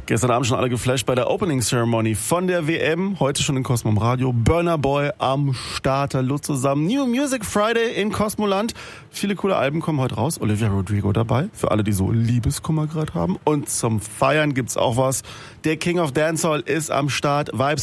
Gestern Abend schon alle geflasht bei der Opening Ceremony von der WM. Heute schon in Cosmo im Radio. Burna Boy am Start. Hallo zusammen. New Music Friday in Cosmoland. Viele coole Alben kommen heute raus. Olivia Rodrigo dabei. Für alle, die so Liebeskummer gerade haben. Und zum Feiern gibt's auch was. Der King of Dancehall ist am Start. Vibes